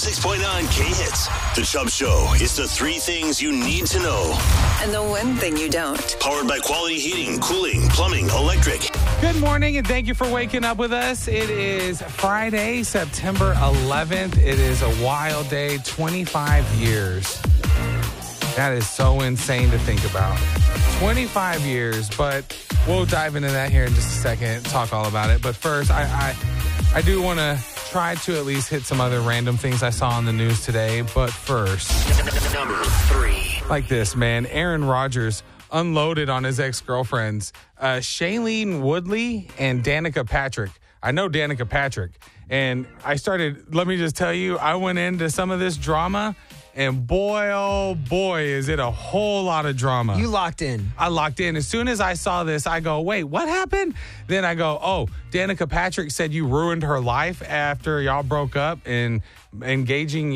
106.9 K-Hits. The Chubb Show is the three things you need to know. And the one thing you don't. Powered by Quality Heating, Cooling, Plumbing, Electric. Good morning, and thank you for waking up with us. It is Friday, September 11th. It is a wild day, 25 years. That is so insane to think about. 25 years, but we'll dive into that here in just a second, talk all about it. But first, I do want to try to at least hit some other random things I saw on the news today. But first, Number 3. like this, man. Aaron Rodgers unloaded on his ex-girlfriends, Shailene Woodley and Danica Patrick. I know Danica Patrick. And let me just tell you, I went into some of this drama, and boy, oh boy, is it a whole lot of drama. You locked in. I locked in. As soon as I saw this, I go, wait, what happened? Then I go, oh, Danica Patrick said you ruined her life after y'all broke up, and being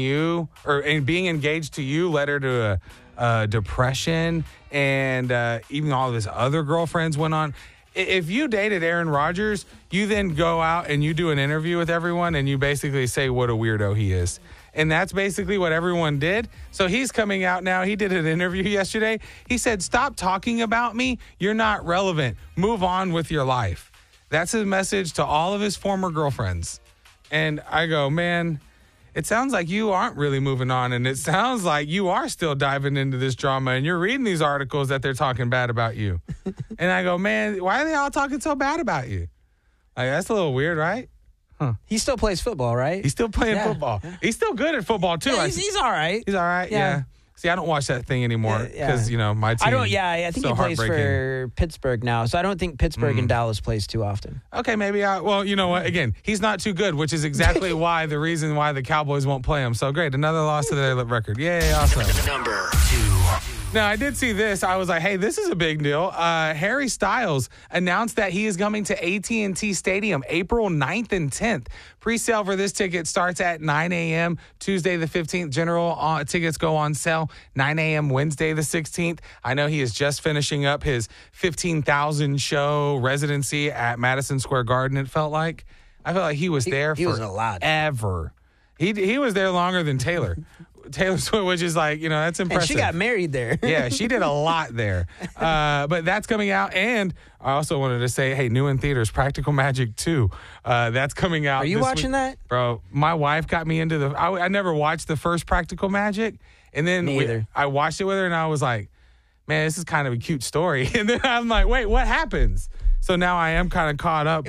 engaged to you led her to a depression, and even all of his other girlfriends went on. If you dated Aaron Rodgers, you then go out and you do an interview with everyone, and you basically say what a weirdo he is. And that's basically what everyone did. So he's coming out now. He did an interview yesterday. He said, stop talking about me. You're not relevant. Move on with your life. That's his message to all of his former girlfriends. And I go, man, it sounds like you aren't really moving on. And it sounds like you are still diving into this drama. And you're reading these articles that they're talking bad about you. And I go, man, why are they all talking so bad about you? Like, that's a little weird, right? Huh. He still plays football, right? He's still playing football. He's still good at football, too. Yeah, he's all right. He's all right, yeah. See, I don't watch that thing anymore because, my team. I think he plays for Pittsburgh now. So I don't think Pittsburgh and Dallas plays too often. Okay, maybe. You know what? Again, he's not too good, which is exactly the reason why the Cowboys won't play him. So great. Another loss to their record. Yay, awesome. Number 2. Now, I did see this. I was like, hey, this is a big deal. Harry Styles announced that he is coming to AT&T Stadium April 9th and 10th. Pre-sale for this ticket starts at 9 a.m. Tuesday the 15th. General tickets go on sale 9 a.m. Wednesday the 16th. I know he is just finishing up his 15,000 show residency at Madison Square Garden, it felt like. I felt like he was there he was a lot. Forever. He was there longer than Taylor Swift, which is like, that's impressive. And she got married there. Yeah, she did a lot there. But that's coming out. And I also wanted to say, hey, new in theaters, Practical Magic 2. That's coming out. Are you watching that? Bro, my wife got me into I never watched the first Practical Magic. And then I watched it with her, and I was like, man, this is kind of a cute story. And then I'm like, wait, what happens? So now I am kind of caught up.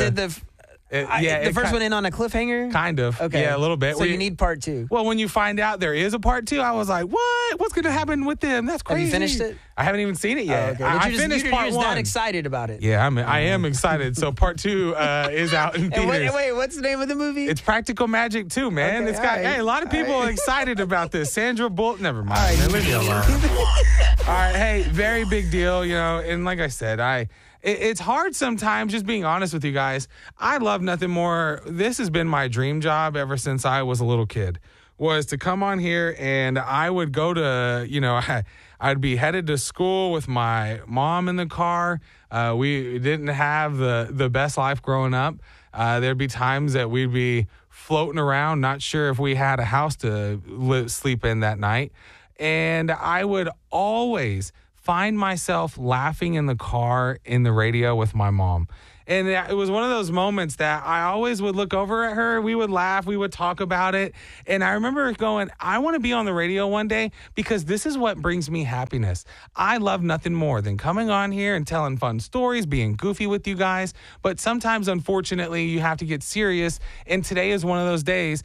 The first one in on a cliffhanger? Kind of. Okay. Yeah, a little bit. So you need part 2. Well, when you find out there is a part 2, I was like, what? What's going to happen with them? That's crazy. Have you finished it? I haven't even seen it yet. Okay. I finished part 1. You're just not excited about it. Yeah, I am excited. So part 2 is out in theaters. Wait, what's the name of the movie? It's Practical Magic 2, man. Okay, It's got, right. a lot of people are excited about this. Sandra Bullock, never mind. All right, Man, leave me alone. All right, hey, very big deal, and like I said, it's hard sometimes, just being honest with you guys. I love nothing more. This has been my dream job ever since I was a little kid, was to come on here, and I would go to, I'd be headed to school with my mom in the car. We didn't have the best life growing up. There'd be times that we'd be floating around, not sure if we had a house to sleep in that night. And I would always find myself laughing in the car in the radio with my mom. And it was one of those moments that I always would look over at her. We would laugh. We would talk about it. And I remember going, I want to be on the radio one day because this is what brings me happiness. I love nothing more than coming on here and telling fun stories, being goofy with you guys. But sometimes, unfortunately, you have to get serious. And today is one of those days.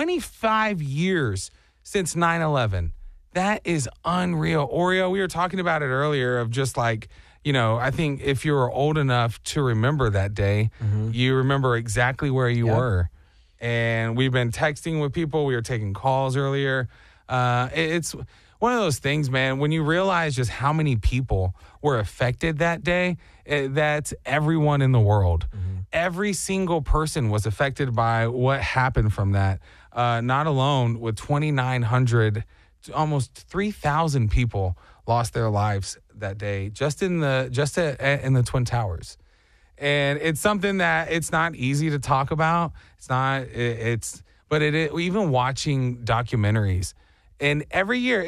25 years since 9/11. That is unreal. Oreo, we were talking about it earlier of just like, I think if you were old enough to remember that day, you remember exactly where you were. And we've been texting with people. We were taking calls earlier. It's one of those things, man, when you realize just how many people were affected that day, that's everyone in the world. Every single person was affected by what happened from that. Not alone with 2,900 almost 3,000 people lost their lives that day just in the Twin Towers. And it's something that it's not easy to talk about. It's but even watching documentaries. And every year,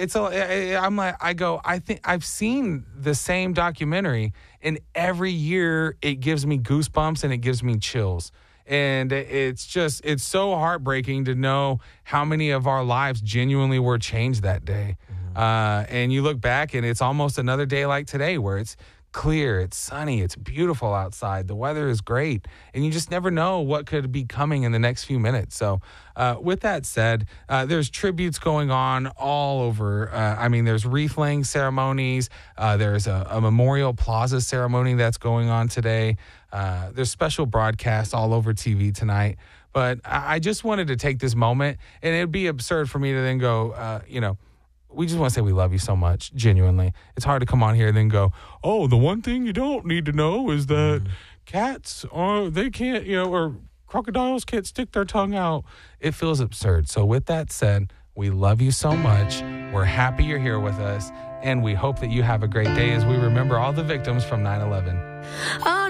I think I've seen the same documentary, and every year it gives me goosebumps and it gives me chills. And it's so heartbreaking to know how many of our lives genuinely were changed that day. And you look back, and it's almost another day like today where it's clear, it's sunny, it's beautiful outside, the weather is great, and you just never know what could be coming in the next few minutes. So with that said, there's tributes going on all over. There's wreath-laying ceremonies, there's a Memorial Plaza ceremony that's going on today, there's special broadcasts all over TV tonight. But I just wanted to take this moment, and it'd be absurd for me to then go, we just want to say we love you so much, genuinely. It's hard to come on here and then go, oh, the one thing you don't need to know is that cats, they can't, or crocodiles can't stick their tongue out. It feels absurd. So with that said, we love you so much. We're happy you're here with us, and we hope that you have a great day as we remember all the victims from 9/11.